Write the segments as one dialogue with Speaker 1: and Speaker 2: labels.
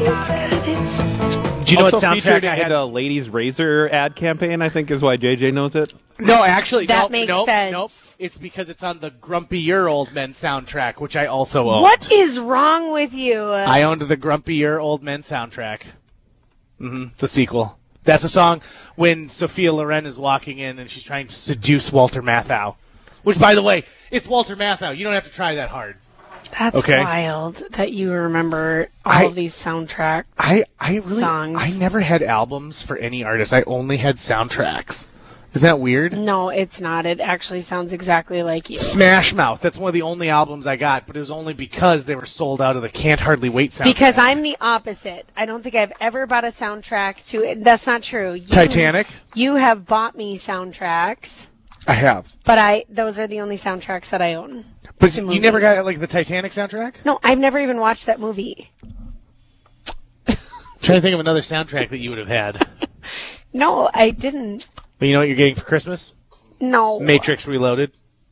Speaker 1: Do you know what
Speaker 2: Also
Speaker 1: soundtrack
Speaker 2: featured
Speaker 1: I
Speaker 2: in
Speaker 1: had?
Speaker 2: the Ladies Razor ad campaign, I think is why JJ knows it.
Speaker 1: No, actually,
Speaker 3: That makes sense.
Speaker 1: Nope. It's because it's on the Grumpy Year Old Men soundtrack, which I also own.
Speaker 3: What is wrong with you?
Speaker 1: I owned the Grumpy Year Old Men soundtrack. The sequel. That's a song when Sophia Loren is walking in and she's trying to seduce Walter Matthau. Which, by the way, it's Walter Matthau. You don't have to try that hard.
Speaker 3: That's
Speaker 1: Okay.
Speaker 3: wild that you remember all of these soundtrack songs.
Speaker 1: I never had albums for any artist. I only had soundtracks. Isn't that weird?
Speaker 3: No, it's not. It actually sounds exactly like you.
Speaker 1: Smash Mouth. That's one of the only albums I got, but it was only because they were sold out of the Can't Hardly Wait soundtrack.
Speaker 3: Because I'm the opposite. I don't think I've ever bought a soundtrack to it. That's not true.
Speaker 1: Titanic?
Speaker 3: You have bought me soundtracks,
Speaker 1: I have.
Speaker 3: but those are the only soundtracks that I own.
Speaker 1: But
Speaker 3: to
Speaker 1: you never
Speaker 3: movies.
Speaker 1: got like the Titanic soundtrack?
Speaker 3: No, I've never even watched that movie.
Speaker 1: I'm trying to think of another soundtrack that you would have had.
Speaker 3: No, I didn't.
Speaker 1: But you know what you're getting for Christmas?
Speaker 3: No.
Speaker 1: Matrix Reloaded.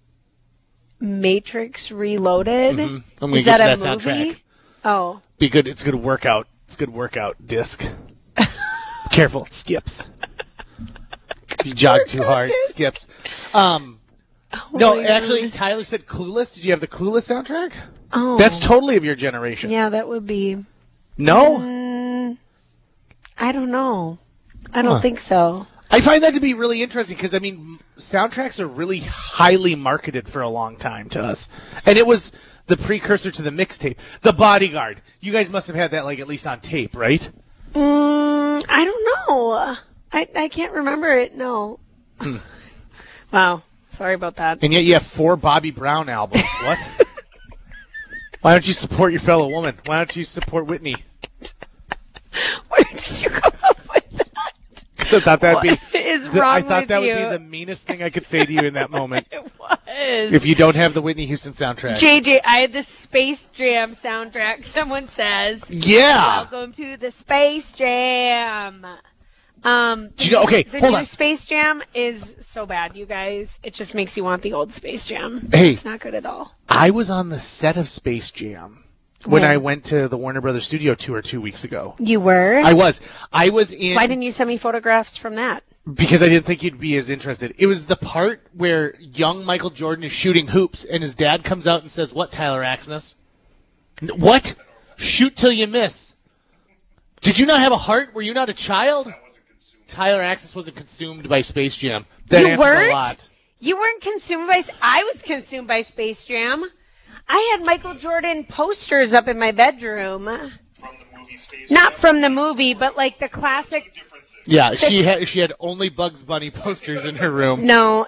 Speaker 3: Matrix Reloaded?
Speaker 1: I'm gonna
Speaker 3: Is
Speaker 1: get
Speaker 3: that
Speaker 1: you
Speaker 3: a
Speaker 1: that
Speaker 3: movie?
Speaker 1: soundtrack.
Speaker 3: Oh.
Speaker 1: Be good. It's a good workout. It's a good workout disc. Careful, skips. If you jog too hard, skips.
Speaker 3: Oh
Speaker 1: No,
Speaker 3: my
Speaker 1: actually,
Speaker 3: God.
Speaker 1: Tyler said Clueless. Did you have the Clueless soundtrack?
Speaker 3: Oh.
Speaker 1: That's totally of your generation.
Speaker 3: Yeah, that would be.
Speaker 1: No?
Speaker 3: I don't know. I don't think so.
Speaker 1: I find that to be really interesting because, I mean, soundtracks are really highly marketed for a long time to us. And it was the precursor to the mixtape. The Bodyguard. You guys must have had that, like, at least on tape, right?
Speaker 3: I don't know. I can't remember it, no. Wow. Sorry about that.
Speaker 1: And yet you have 4 Bobby Brown albums. What? Why don't you support your fellow woman? Why don't you support Whitney?
Speaker 3: Where did you come up with that?
Speaker 1: I thought that'd be.
Speaker 3: What is wrong
Speaker 1: I thought
Speaker 3: with
Speaker 1: that
Speaker 3: you?
Speaker 1: would be the meanest thing I could say to you in that moment.
Speaker 3: It was.
Speaker 1: If you don't have the Whitney Houston soundtrack.
Speaker 3: JJ, I had the Space Jam soundtrack, someone says.
Speaker 1: Yeah.
Speaker 3: Welcome to the Space Jam.
Speaker 1: Do you know, okay,
Speaker 3: the
Speaker 1: hold
Speaker 3: new
Speaker 1: on.
Speaker 3: Space Jam is so bad, you guys. It just makes you want the old Space Jam.
Speaker 1: Hey.
Speaker 3: It's not good at all.
Speaker 1: I was on the set of Space Jam when
Speaker 3: When?
Speaker 1: I went to the Warner Brothers studio tour 2 weeks ago.
Speaker 3: You were?
Speaker 1: I was in.
Speaker 3: Why didn't you send me photographs from that?
Speaker 1: Because I didn't think you'd be as interested. It was the part where young Michael Jordan is shooting hoops and his dad comes out and says, "What, Tyler Axness? What? Shoot till you miss." Did you not have a heart? Were you not a child? Tyler Axness wasn't consumed by Space Jam. That
Speaker 3: You
Speaker 1: answers
Speaker 3: weren't?
Speaker 1: a lot.
Speaker 3: You weren't consumed by... I was consumed by Space Jam. I had Michael Jordan posters up in my bedroom.
Speaker 4: From the movie Space
Speaker 3: Not
Speaker 4: Jam.
Speaker 3: from the movie, but like the classic...
Speaker 4: Different thing.
Speaker 1: Yeah, she had only Bugs Bunny posters in her room.
Speaker 3: No.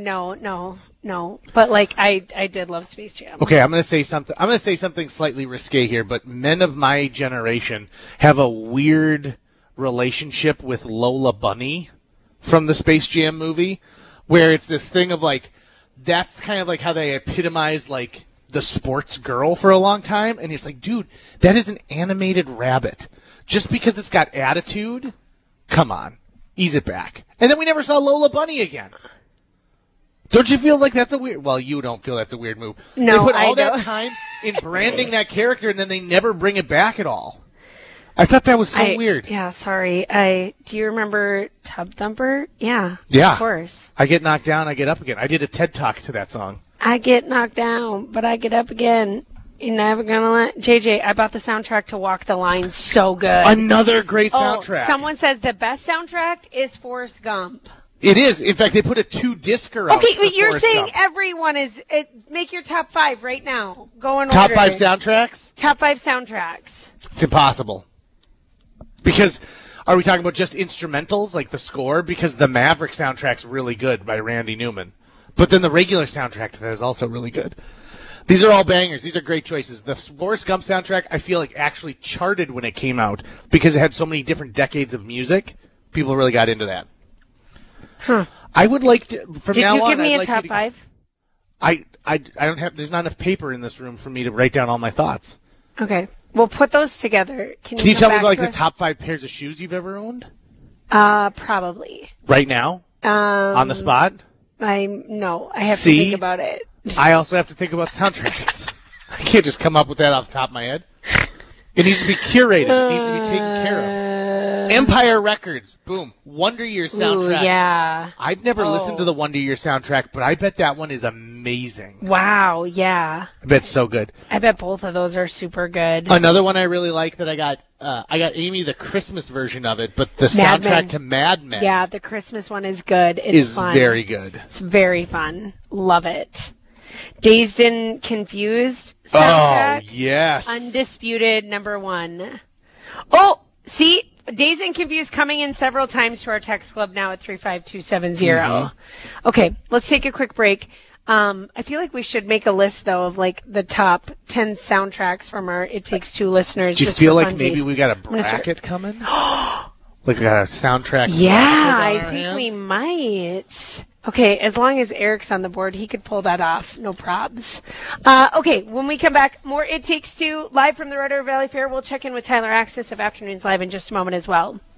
Speaker 3: But like, I did love Space Jam.
Speaker 1: Okay, I'm going to say something slightly risque here, but men of my generation have a weird relationship with Lola Bunny from the Space Jam movie, where it's this thing of like, that's kind of like how they epitomized like the sports girl for a long time, and it's like, dude, that is an animated rabbit. Just because it's got attitude, come on, ease it back. And then we never saw Lola Bunny again. Don't you feel like that's a weird... Well, you don't feel that's a weird move.
Speaker 3: No,
Speaker 1: they put all
Speaker 3: I
Speaker 1: that
Speaker 3: don't.
Speaker 1: time in branding that character, and then they never bring it back at all. I thought that was so weird.
Speaker 3: Yeah, sorry. Do you remember Tub Thumper? Yeah.
Speaker 1: Yeah.
Speaker 3: Of course.
Speaker 1: I get knocked down, I get up again. I did a TED Talk to that song.
Speaker 3: I get knocked down, but I get up again. You're never gonna let... JJ, I bought the soundtrack to Walk the Line. So good.
Speaker 1: Another great soundtrack.
Speaker 3: Someone says the best soundtrack is Forrest Gump.
Speaker 1: It is. In fact, they put a 2-discer out
Speaker 3: Okay,
Speaker 1: for
Speaker 3: but you're
Speaker 1: Forrest
Speaker 3: saying
Speaker 1: Gump.
Speaker 3: everyone is... make your top 5 right now. Go in
Speaker 1: Top
Speaker 3: order.
Speaker 1: 5 soundtracks?
Speaker 3: Top 5 soundtracks.
Speaker 1: It's impossible. Because, are we talking about just instrumentals, like the score? Because the Maverick soundtrack's really good by Randy Newman. But then the regular soundtrack to that is also really good. These are all bangers. These are great choices. The Forrest Gump soundtrack, I feel like, actually charted when it came out because it had so many different decades of music. People really got into that.
Speaker 3: Huh.
Speaker 1: I would like to, from
Speaker 3: Did
Speaker 1: now
Speaker 3: you
Speaker 1: on,
Speaker 3: give me
Speaker 1: I'd
Speaker 3: a
Speaker 1: like
Speaker 3: top
Speaker 1: you to-
Speaker 3: 5?
Speaker 1: I don't have, there's not enough paper in this room for me to write down all my thoughts.
Speaker 3: Okay. We'll put those together. Can
Speaker 1: Can you
Speaker 3: come
Speaker 1: tell me
Speaker 3: back
Speaker 1: about like
Speaker 3: to
Speaker 1: the
Speaker 3: us?
Speaker 1: top 5 pairs of shoes you've ever owned?
Speaker 3: Probably.
Speaker 1: Right now? On the spot?
Speaker 3: No, I have
Speaker 1: See?
Speaker 3: to think about it.
Speaker 1: I also have to think about soundtracks. I can't just come up with that off the top of my head. It needs to be curated. It needs to be taken care of. Empire Records, boom. Wonder Year soundtrack.
Speaker 3: Ooh, yeah.
Speaker 1: I've never listened to the Wonder Year soundtrack, but I bet that one is amazing.
Speaker 3: Wow, yeah.
Speaker 1: I bet it's so good.
Speaker 3: I bet both of those are super good.
Speaker 1: Another one I really like that I got Amy the Christmas version of it, but the soundtrack to Mad Men.
Speaker 3: Yeah, the Christmas one is good. It's fun.
Speaker 1: Very good.
Speaker 3: It's very fun. Love it. Dazed and Confused soundtrack.
Speaker 1: Oh, yes.
Speaker 3: Undisputed number 1. Oh, see, Dazed and Confused coming in several times to our text club now at 35270. Mm-hmm. Okay, let's take a quick break. I feel like we should make a list, though, of like the top 10 soundtracks from our It Takes Two listeners.
Speaker 1: Do you feel like maybe we got a bracket coming? Like we got a soundtrack?
Speaker 3: Yeah, I think we might. Okay, as long as Eric's on the board, he could pull that off. No probs. Okay, when we come back, more It Takes Two live from the Red River Valley Fair. We'll check in with Tyler Axis of Afternoons Live in just a moment as well.